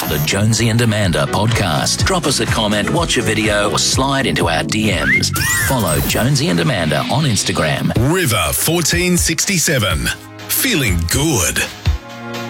to the Jonesy and Amanda podcast. Drop us a comment, watch a video, or slide into our DMs. Follow Jonesy and Amanda on Instagram. River 1467. Feeling good.